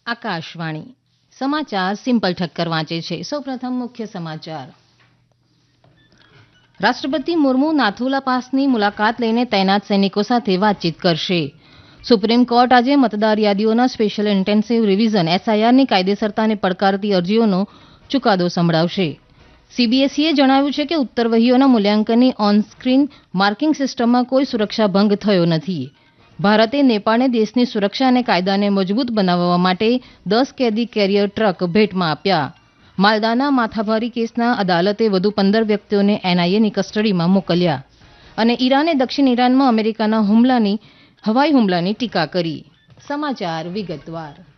આકાશવાણી સમાચાર સિમ્પલ ઠક્કર વાંચે છે. સૌપ્રથમ મુખ્ય સમાચાર. રાષ્ટ્રપતિ મુર્મુ નાથુલા પાસની મુલાકાત લઈને તૈનાત સૈનિકો સાથે વાતચીત કરશે. સુપ્રીમ કોર્ટ આજે મતદાર યાદીઓના સ્પેશિયલ ઇન્ટેન્સિવ રિવિઝન એસઆઈઆરની કાયદેસરતાને પડકારતી અરજીઓનો ચુકાદો સંભળાવશે. સીબીએસઈએ જણાવ્યું છે કે ઉત્તરવહીઓના મૂલ્યાંકનની ઓન સ્ક્રીન માર્કિંગ સિસ્ટમમાં કોઈ સુરક્ષા ભંગ થયો નથી. ભારતે નેપાળને દેશની સુરક્ષા અને કાયદાને મજબૂત બનાવવા માટે 10 કેદી કેરિયર ટ્રક ભેટમાં આપ્યા. માલદાના માથાભારી કેસના અદાલતે વધુ 15 વ્યક્તિઓને એનઆઈએની કસ્ટડીમાં મોકલ્યા. અને ઈરાને દક્ષિણ ઈરાનમાં અમેરિકાના હવાઈ હુમલાની ટીકા કરી. સમાચાર વિગતવાર.